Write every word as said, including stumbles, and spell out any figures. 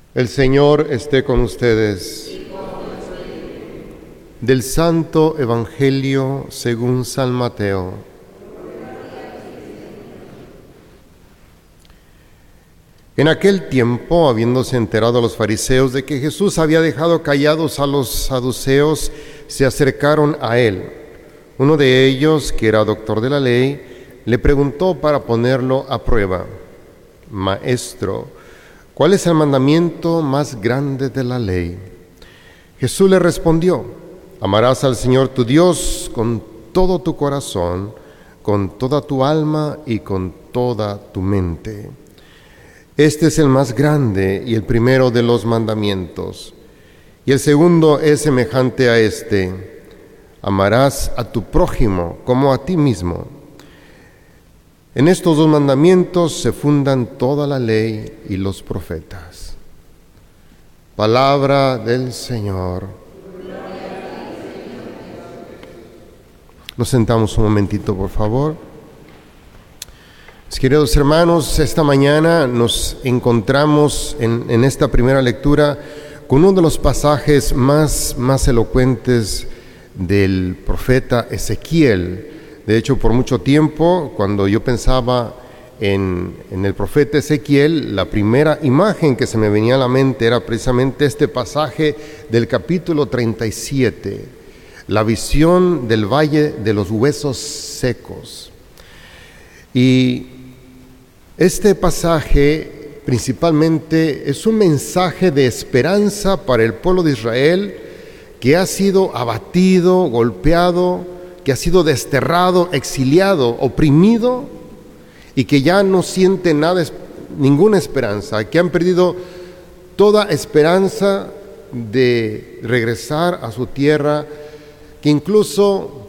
El Señor esté con ustedes. Del Santo Evangelio según San Mateo. En aquel tiempo, habiéndose enterado los fariseos de que Jesús había dejado callados a los saduceos, se acercaron a él. Uno de ellos, que era doctor de la ley, le preguntó para ponerlo a prueba: Maestro, ¿cuál es el mandamiento más grande de la ley? Jesús le respondió: amarás al Señor tu Dios con todo tu corazón, con toda tu alma y con toda tu mente. Este es el más grande y el primero de los mandamientos. Y el segundo es semejante a este: amarás a tu prójimo como a ti mismo. En estos dos mandamientos se fundan toda la ley y los profetas. Palabra del Señor. Nos sentamos un momentito, por favor. Mis queridos hermanos, esta mañana nos encontramos en, en esta primera lectura con uno de los pasajes más, más elocuentes del profeta Ezequiel. De hecho, por mucho tiempo, cuando yo pensaba en, en el profeta Ezequiel, la primera imagen que se me venía a la mente era precisamente este pasaje del capítulo treinta y siete, la visión del valle de los huesos secos. Y este pasaje principalmente es un mensaje de esperanza para el pueblo de Israel que ha sido abatido, golpeado, que ha sido desterrado, exiliado, oprimido y que ya no siente nada, ninguna esperanza, que han perdido toda esperanza de regresar a su tierra, que incluso